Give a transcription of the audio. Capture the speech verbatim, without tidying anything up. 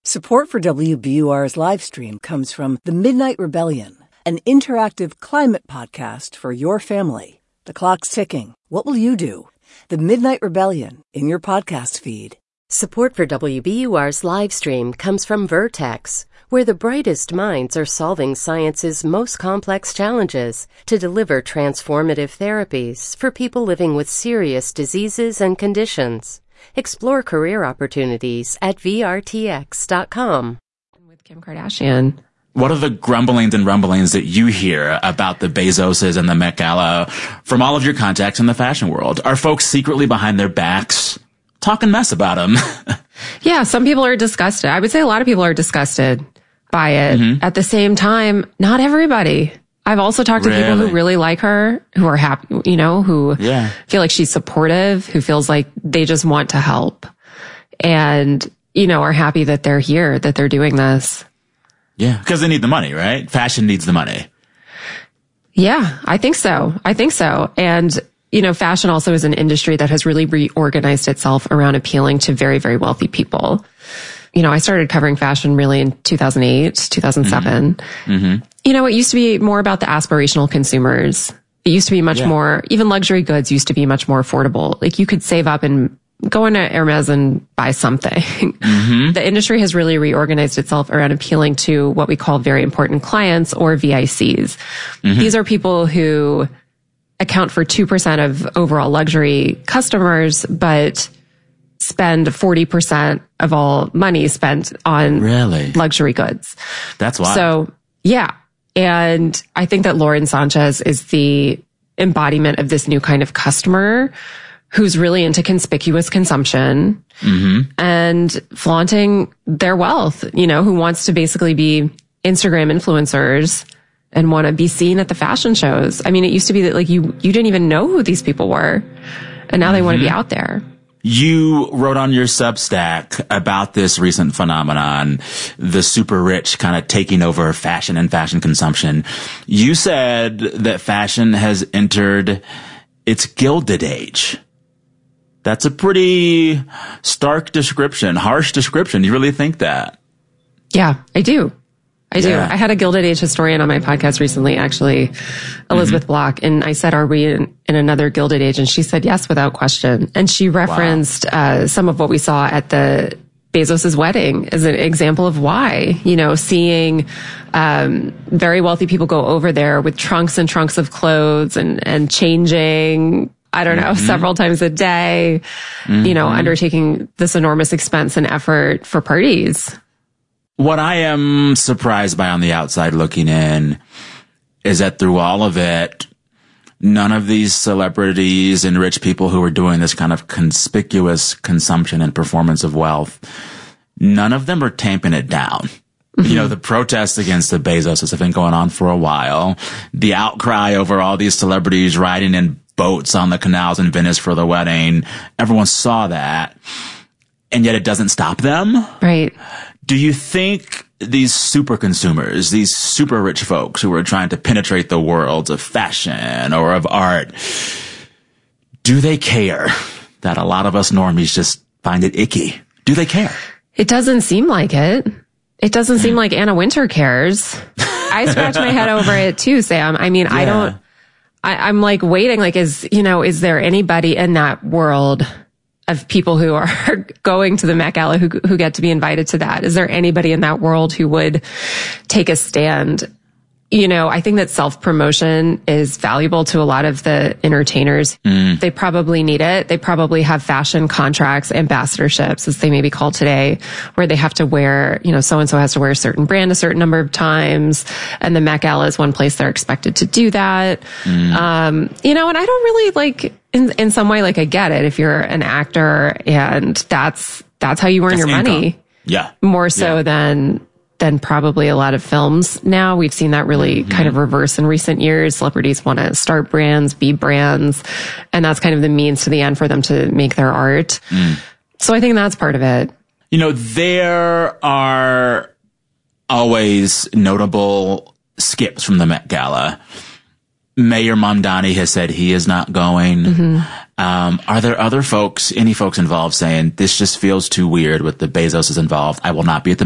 Support for W B U R's live stream comes from The Midnight Rebellion, an interactive climate podcast for your family. The clock's ticking. What will you do? The Midnight Rebellion in your podcast feed. Support for W B U R's live stream comes from Vertex, where the brightest minds are solving science's most complex challenges to deliver transformative therapies for people living with serious diseases and conditions. Explore career opportunities at V R T X dot com. With Kim Kardashian. What are the grumblings and rumblings that you hear about the Bezoses and the Met Gala from all of your contacts in the fashion world? Are folks secretly behind their backs talking mess about them? Yeah, some people are disgusted. I would say a lot of people are disgusted by it. Mm-hmm. At the same time, not everybody. I've also talked to really? people who really like her, who are happy, you know, who yeah. feel like she's supportive, who feels like they just want to help and, you know, are happy that they're here, that they're doing this. Yeah, because they need the money, right? Fashion needs the money. Yeah, I think so. I think so. And, you know, fashion also is an industry that has really reorganized itself around appealing to very, very wealthy people. You know, I started covering fashion really in two thousand eight, two thousand seven. Mm-hmm. Mm-hmm. You know, it used to be more about the aspirational consumers. It used to be much yeah. more, even luxury goods used to be much more affordable. Like you could save up and go into Hermes and buy something. Mm-hmm. The industry has really reorganized itself around appealing to what we call very important clients or V I Cs. Mm-hmm. These are people who account for two percent of overall luxury customers, but spend forty percent of all money spent on really? luxury goods. That's wild. So, yeah. And I think that Lauren Sanchez is the embodiment of this new kind of customer who's really into conspicuous consumption mm-hmm. and flaunting their wealth, you know, who wants to basically be Instagram influencers and want to be seen at the fashion shows. I mean, it used to be that like you, you didn't even know who these people were, and now mm-hmm. they want to be out there. You wrote on your Substack about this recent phenomenon, the super rich kind of taking over fashion and fashion consumption. You said that fashion has entered its Gilded Age. That's a pretty stark description, harsh description. You really think that? Yeah, I do. I do. Yeah. I had a Gilded Age historian on my podcast recently, actually, Elizabeth mm-hmm. Block, and I said, are we in, in another Gilded Age? And she said, yes, without question. And she referenced wow. uh, some of what we saw at the Bezos' wedding as an example of why, you know, seeing um, very wealthy people go over there with trunks and trunks of clothes and, and changing, I don't know, mm-hmm. several times a day, mm-hmm. you know, undertaking this enormous expense and effort for parties. What I am surprised by on the outside looking in is that through all of it, none of these celebrities and rich people who are doing this kind of conspicuous consumption and performance of wealth, none of them are tamping it down. Mm-hmm. You know, the protests against the Bezos have been going on for a while. The outcry over all these celebrities riding in boats on the canals in Venice for the wedding, everyone saw that. And yet it doesn't stop them. Right. Do you think these super consumers, these super rich folks who are trying to penetrate the worlds of fashion or of art, do they care that a lot of us normies just find it icky? Do they care? It doesn't seem like it. It doesn't seem like Anna Wintour cares. I scratch my head over it too, Sam. I mean, yeah. I don't, I, I'm like waiting, like, is, you know, is there anybody in that world of people who are going to the Met Gala who, who get to be invited to that? Is there anybody in that world who would take a stand? You know, I think that self-promotion is valuable to a lot of the entertainers. Mm. They probably need it. They probably have fashion contracts, ambassadorships, as they may be called today, where they have to wear, you know, so-and-so has to wear a certain brand a certain number of times. And the Met Gala is one place they're expected to do that. Mm. Um, you know, and I don't really like, in, in some way, like I get it if you're an actor and that's, that's how you earn that's your income. money. Yeah. More so yeah. than, than probably a lot of films now. We've seen that really mm-hmm. kind of reverse in recent years. Celebrities want to start brands, be brands, and that's kind of the means to the end for them to make their art. Mm. So I think that's part of it. You know, there are always notable skips from the Met Gala. Mayor Mamdani has said he is not going. Mm-hmm. Um, are there other folks, any folks involved saying, this just feels too weird with the Bezos is involved, I will not be at the